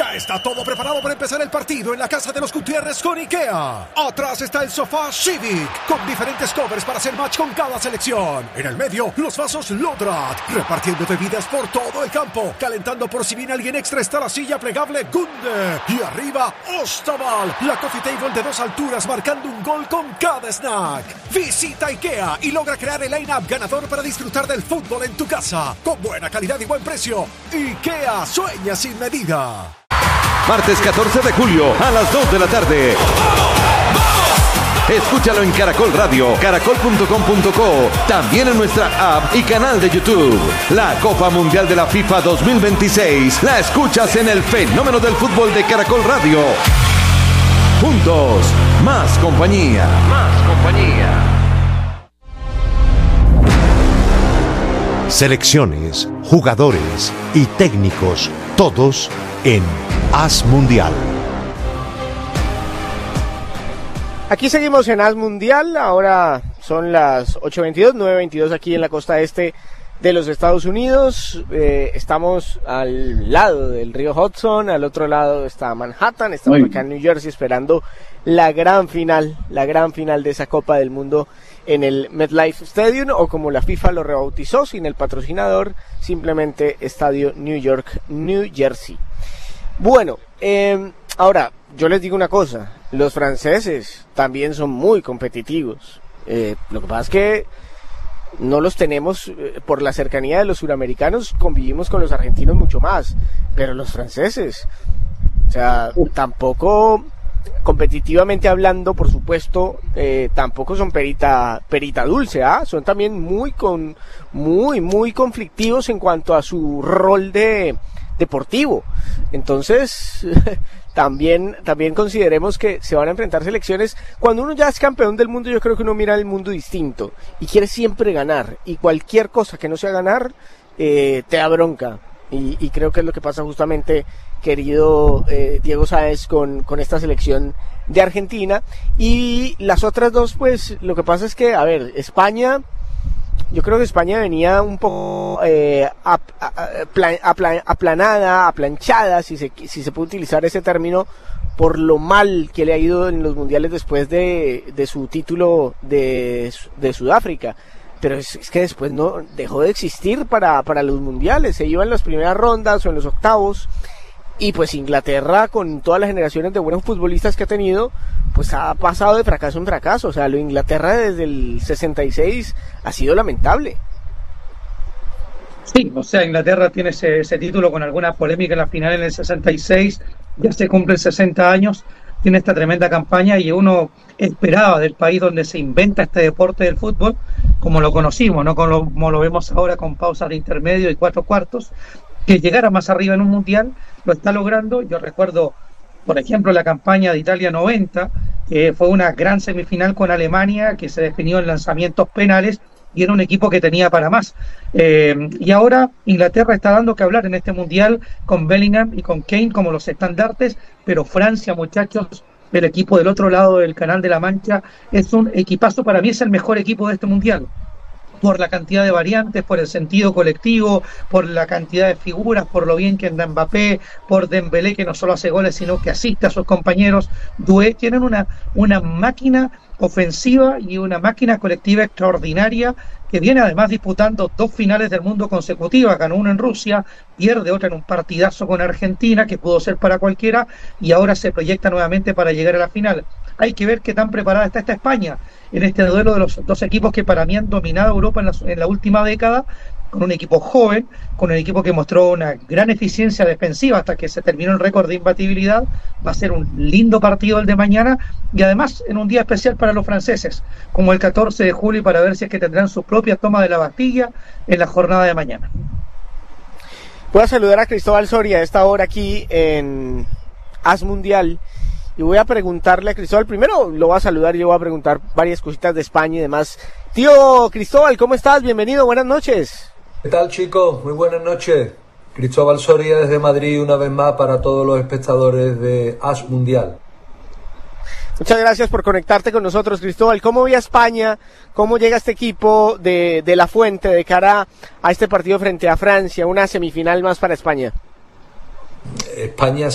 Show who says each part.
Speaker 1: Ya está todo preparado para empezar el partido en la casa de los Gutiérrez con IKEA. Atrás está el sofá Civic, con diferentes covers para hacer match con cada selección. En el medio, los vasos Lodrat, repartiendo bebidas por todo el campo. Calentando por si viene alguien extra está la silla plegable Gunde. Y arriba, Ostaval, la coffee table de 2 alturas marcando un gol con cada snack. Visita IKEA y logra crear el line-up ganador para disfrutar del fútbol en tu casa. Con buena calidad y buen precio. IKEA sueña sin medida.
Speaker 2: Martes 14 de julio a las 2 de la tarde. Escúchalo en Caracol Radio, caracol.com.co, también en nuestra app y canal de YouTube. La Copa Mundial de la FIFA 2026 la escuchas en el fenómeno del fútbol de Caracol Radio. Juntos, más compañía. Más compañía.
Speaker 3: Selecciones, jugadores y técnicos, todos en As Mundial.
Speaker 4: Aquí seguimos en As Mundial, ahora son las 8:22, 9:22 aquí en la costa este de los Estados Unidos. Estamos al lado del río Hudson, al otro lado está Manhattan, estamos acá en New Jersey esperando la gran final de esa Copa del Mundo en el MetLife Stadium, o como la FIFA lo rebautizó, sin el patrocinador, simplemente Estadio New York, New Jersey. Bueno, ahora, yo les digo una cosa, los franceses también son muy competitivos. Lo que pasa es que no los tenemos por la cercanía de los suramericanos, convivimos con los argentinos mucho más, pero los franceses, o sea, tampoco, competitivamente hablando, por supuesto, tampoco son perita dulce, son también muy conflictivos en cuanto a su rol deportivo. Entonces también consideremos que se van a enfrentar selecciones. Cuando uno ya es campeón del mundo, yo creo que uno mira el mundo distinto y quiere siempre ganar, y cualquier cosa que no sea ganar te da bronca, y creo que es lo que pasa justamente, querido Diego Sáez, con esta selección de Argentina. Y las otras dos, pues lo que pasa es que, a ver, España, yo creo que España venía un poco aplanada, aplanchada, si se puede utilizar ese término, por lo mal que le ha ido en los mundiales después de su título de Sudáfrica. Pero es que después no dejó de existir para los mundiales, se iba en las primeras rondas o en los octavos. Y pues Inglaterra, con todas las generaciones de buenos futbolistas que ha tenido, pues ha pasado de fracaso en fracaso. O sea, lo de Inglaterra desde el 66 ha sido lamentable.
Speaker 5: Sí, o sea, Inglaterra tiene ese título con alguna polémica en la final en el 66, ya se cumplen 60 años, tiene esta tremenda campaña, y uno esperaba del país donde se inventa este deporte del fútbol, como lo conocimos, no como lo vemos ahora, con pausas de intermedio y 4 cuartos, que llegara más arriba en un mundial. Lo está logrando. Yo recuerdo, por ejemplo, la campaña de Italia 90, que fue una gran semifinal con Alemania, que se definió en lanzamientos penales, y era un equipo que tenía para más. Y ahora Inglaterra está dando que hablar en este mundial, con Bellingham y con Kane como los estandartes, pero Francia, muchachos, el equipo del otro lado del Canal de la Mancha, es un equipazo. Para mí es el mejor equipo de este mundial, por la cantidad de variantes, por el sentido colectivo, por la cantidad de figuras, por lo bien que anda Mbappé, por Dembélé, que no solo hace goles, sino que asiste a sus compañeros. Doué, tienen una máquina ofensiva y una máquina colectiva extraordinaria, que viene además disputando 2 finales del mundo consecutivas. Ganó una en Rusia, pierde otra en un partidazo con Argentina, que pudo ser para cualquiera, y ahora se proyecta nuevamente para llegar a la final. Hay que ver qué tan preparada está esta España en este duelo de los dos equipos que para mí han dominado Europa en la última década, con un equipo joven, con un equipo que mostró una gran eficiencia defensiva hasta que se terminó el récord de imbatibilidad. Va a ser un lindo partido el de mañana, y además en un día especial para los franceses, como el 14 de julio, para ver si es que tendrán su propia toma de la Bastilla en la jornada de mañana.
Speaker 4: Voy a saludar a Cristóbal Soria a esta hora aquí en As Mundial, y voy a preguntarle a Cristóbal, primero lo voy a saludar y le voy a preguntar varias cositas de España y demás. Tío Cristóbal, ¿cómo estás? Bienvenido, buenas noches.
Speaker 6: ¿Qué tal, chicos? Muy buenas noches. Cristóbal Soria desde Madrid, una vez más para todos los espectadores de As Mundial.
Speaker 4: Muchas gracias por conectarte con nosotros, Cristóbal. ¿Cómo ve a España? ¿Cómo llega este equipo de La Fuente de cara a este partido frente a Francia, una semifinal más para España?
Speaker 6: España